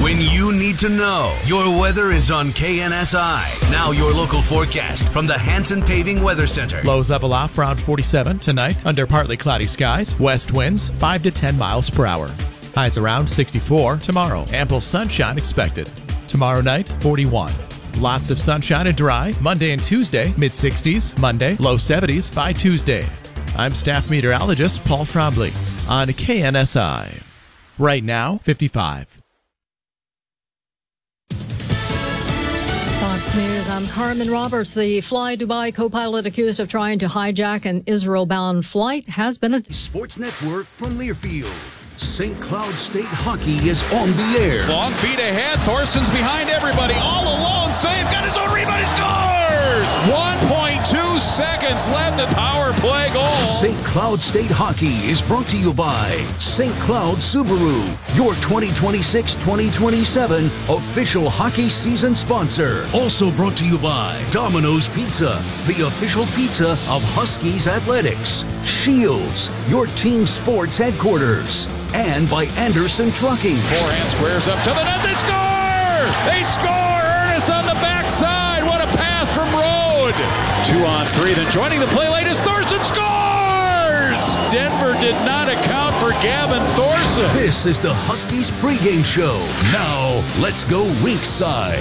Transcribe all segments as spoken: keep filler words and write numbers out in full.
When you need to know, your weather is on K N S I. Now your local forecast from the Hanson Paving Weather Center. Lows level off around forty-seven tonight under partly cloudy skies. West winds five to ten miles per hour. Highs around sixty-four tomorrow. Ample sunshine expected. Tomorrow night, forty-one. Lots of sunshine and dry. Monday and Tuesday, mid sixties. Monday, low seventies by Tuesday. I'm staff meteorologist Paul Trombley on K N S I. Right now, fifty-five. Fox News, I'm Carmen Roberts. The Fly Dubai co-pilot accused of trying to hijack an Israel-bound flight has been a... Sports Network from Learfield. Saint Cloud State Hockey is on the air. Long feet ahead. Thorson's behind everybody. All alone. Save. Got his own rebound. He scores! one point two seconds left at power play goal. Saint Cloud State Hockey is brought to you by Saint Cloud Subaru, your twenty twenty-six twenty twenty-seven official hockey season sponsor. Also brought to you by Domino's Pizza, the official pizza of Huskies Athletics. Shields, your team sports headquarters. And by Anderson Trucking. Forehand squares up to the net. They score! They score! Ernest on the backside. What a pass from Rode. Two on three. Then joining the play late is Thorson. Scores! Denver did not account for Gavin Thorson. This is the Huskies pregame show. Now, let's go Winkside.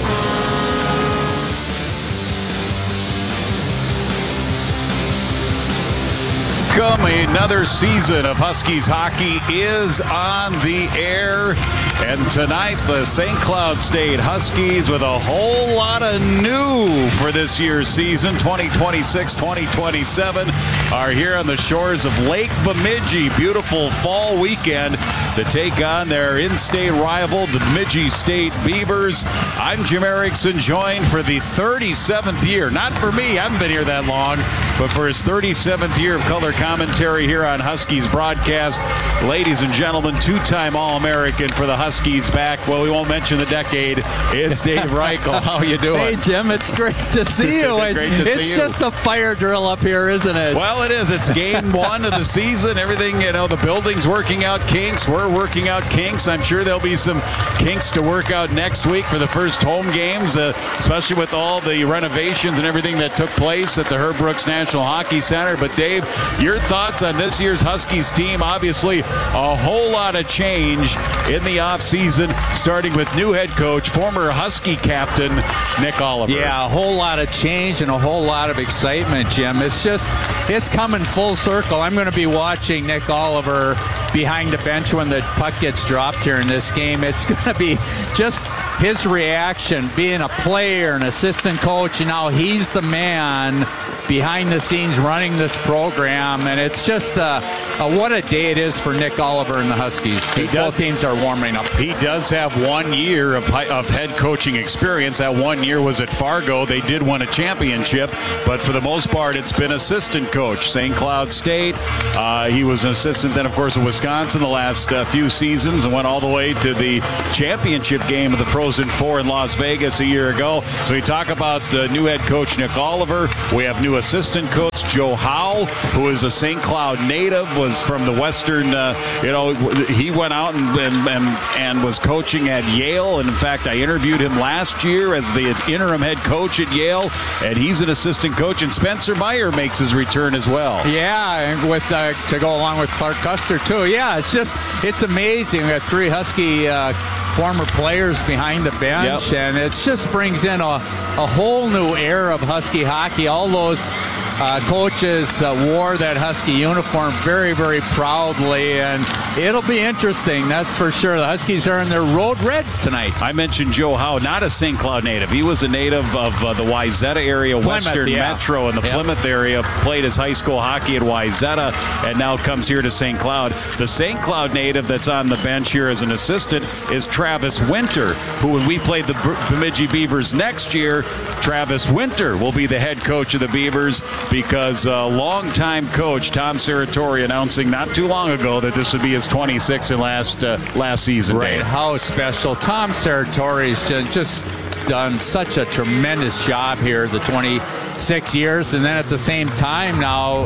Another season of Huskies hockey is on the air, and tonight the Saint Cloud State Huskies with a whole lot of new for this year's season. twenty twenty-six twenty twenty-seven are here on the shores of Lake Bemidji. Beautiful fall weekend to take on their in-state rival, the Bemidji State Beavers. I'm Jim Erickson, joined for the thirty-seventh year, not for me, I haven't been here that long, but for his thirty-seventh year of color commentary here on Huskies broadcast. Ladies and gentlemen, two-time All-American for the Huskies back. Well, we won't mention the decade. It's Dave Reichel. How you doing? Hey, Jim. It's great to see you. Great to it's see you. just a fire drill up here, isn't it? Well, it is. It's game one of the season. Everything, you know, the building's working out kinks. We're working out kinks. I'm sure there'll be some kinks to work out next week for the first home games, uh, especially with all the renovations and everything that took place at the Herb Brooks National Hockey Center. But, Dave, your thoughts on this year's Huskies team? Obviously, a whole lot of change in the offseason, starting with new head coach, former Husky captain, Nick Oliver. Yeah, a whole lot of change and a whole lot of excitement, Jim. It's just, it's coming full circle. I'm going to be watching Nick Oliver behind the bench when the puck gets dropped here in this game. It's going to be just his reaction, being a player, an assistant coach, and now he's the man behind the scenes running this program, and it's just uh, uh, what a day it is for Nick Oliver and the Huskies. These both teams are warming up. He does have one year of, of head coaching experience. That one year was at Fargo. They did win a championship, but for the most part, it's been assistant coach. Saint Cloud State. Uh, he was an assistant then, of course, at Wisconsin the last uh, few seasons, and went all the way to the championship game of the Frozen Four in Las Vegas a year ago. So we talk about uh, new head coach Nick Oliver. We have new assistant coach Joe Howe, who is a Saint Cloud native, was from the Western, uh, you know, he went out and, and, and, and was coaching at Yale. And in fact, I interviewed him last year as the interim head coach at Yale, and he's an assistant coach. And Spencer Meyer makes his return as well. Yeah, and with uh, to go along with Clark Custer too. Yeah, it's just, it's amazing. We got three Husky uh, former players behind the bench, yep. And it just brings in a, a whole new era of Husky hockey. All those Uh, coaches uh, wore that Husky uniform very, very proudly, and it'll be interesting, that's for sure. The Huskies are in their road reds tonight. I mentioned Joe Howe, not a Saint Cloud native. He was a native of uh, the Wayzata area, Plymouth, Western yeah. Metro, in the yep. Plymouth area, played his high school hockey at Wayzata, and now comes here to Saint Cloud. The Saint Cloud native that's on the bench here as an assistant is Travis Winter, who, when we played the Bemidji Beavers next year, Travis Winter will be the head coach of the Beavers, because a uh, longtime coach Tom Serratori announcing not too long ago that this would be his twenty-sixth and last uh, last season. Right, Dave. How special. Tom Serratori's just done such a tremendous job here the twenty-six years, and then at the same time now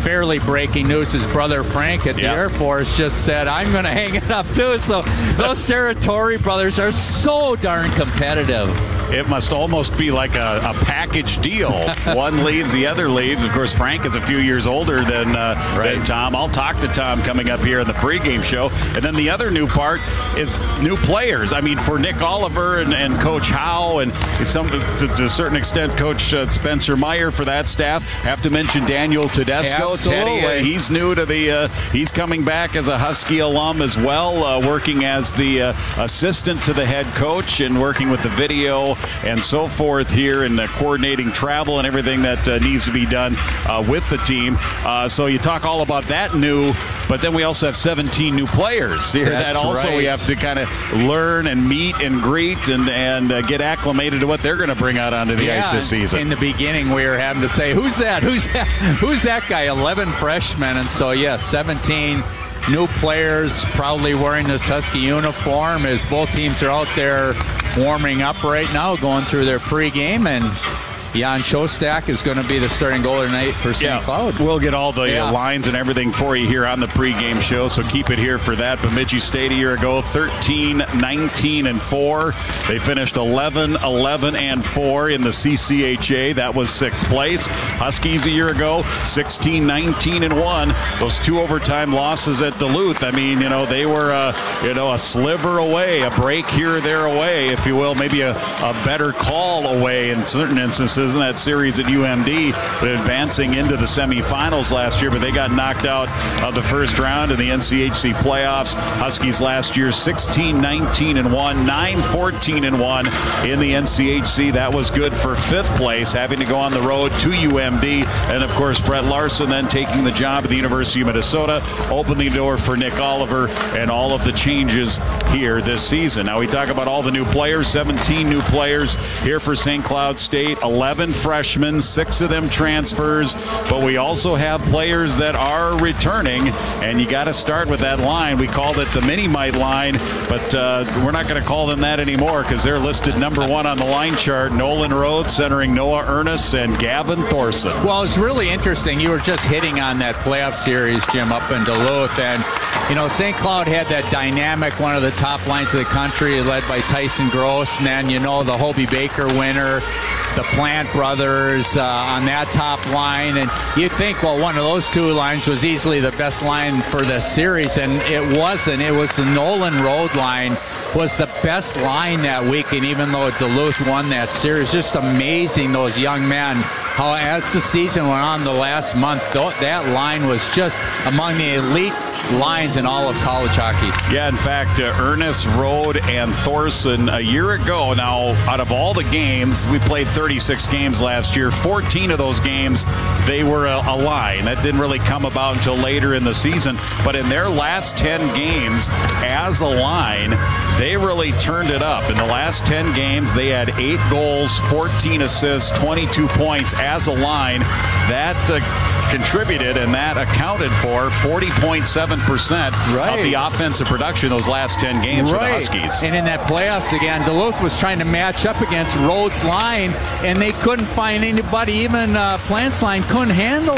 fairly breaking news. His brother Frank at the yeah. Air Force just said, I'm going to hang it up too. So those Serratore brothers are so darn competitive. It must almost be like a, a package deal. One leaves, the other leaves. Of course, Frank is a few years older than, uh, right. than Tom. I'll talk to Tom coming up here in the pregame show. And then the other new part is new players. I mean, for Nick Oliver and, and Coach Howe and some, to, to a certain extent, Coach uh, Spencer Meyer for that staff. Have to mention Daniel Tedesco. Absolutely. Teddy, uh, he's new to the, uh, he's coming back as a Husky alum as well, uh, working as the uh, assistant to the head coach and working with the video and so forth here, and uh, coordinating travel and everything that uh, needs to be done uh, with the team. Uh, so you talk all about that new, but then we also have seventeen new players here. That's that also right. we have to kind of learn and meet and greet and, and uh, get acclimated to what they're going to bring out onto the yeah, ice this season. In the beginning, we were having to say, who's that? Who's that? Who's that guy? eleven freshmen. And so, yes, seventeen new players proudly wearing this Husky uniform as both teams are out there warming up right now, going through their pregame, and Jan Shostak is going to be the starting goalie tonight for Saint Yeah, Cloud. we'll get all the yeah. uh, lines and everything for you here on the pregame show, so keep it here for that. Bemidji State a year ago, thirteen, nineteen, and four. They finished eleven, eleven, and four in the C C H A. That was sixth place. Huskies a year ago, sixteen, nineteen, and one. Those two overtime losses at Duluth, I mean, you know, they were, uh, you know, a sliver away, a break here or there away, if you will, maybe a, a better call away in certain instances in that series at U M D, but advancing into the semifinals last year, but they got knocked out of the first round in the N C H C playoffs. Huskies last year sixteen, nineteen, and one, nine, fourteen, and one in the N C H C. That was good for fifth place, having to go on the road to U M D, and of course Brett Larson then taking the job at the University of Minnesota, opening the door for Nick Oliver and all of the changes here this season. Now we talk about all the new players, seventeen new players here for Saint Cloud State, eleven freshmen, six of them transfers, but we also have players that are returning, and you got to start with that line. We called it the Mini-Mite line, but uh, we're not going to call them that anymore because they're listed number one on the line chart. Nolan Rhodes centering Noah Ernest and Gavin Thorson. Well, it's really interesting. You were just hitting on that playoff series, Jim, up in Duluth, and you know, Saint Cloud had that dynamic, one of the top lines of the country, led by Tyson Gross, and then, you know, the Hobie Baker winner, the Plant brothers uh, on that top line, and you'd think, well, one of those two lines was easily the best line for the series, and it wasn't. It was the Nolan Road line was the best line that week, and even though Duluth won that series, just amazing, those young men, how as the season went on the last month, that line was just among the elite lines in all of college hockey. Yeah, in fact, uh, Ernest, Rode, and Thorson a year ago, now out of all the games, we played thirty-six games last year, fourteen of those games, they were a, a line. That didn't really come about until later in the season, but in their last ten games as a line, they really turned it up. In the last ten games, they had eight goals, fourteen assists, twenty-two points as a line. That uh, contributed, and that accounted for forty point seven percent right. of the offensive production those last ten games right. for the Huskies. And in that playoffs again, Duluth was trying to match up against Rhodes' line, and they couldn't find anybody, even uh, Plant's line couldn't handle